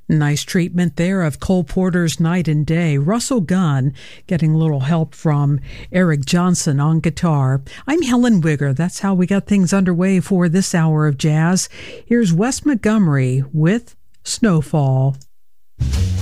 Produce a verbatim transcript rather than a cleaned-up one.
Nice treatment there of Cole Porter's Night and Day. Russell Gunn getting a little help from Eric Johnson on guitar. I'm Helen Wigger. That's how we got things underway for this hour of jazz. Here's Wes Montgomery with Snowfall.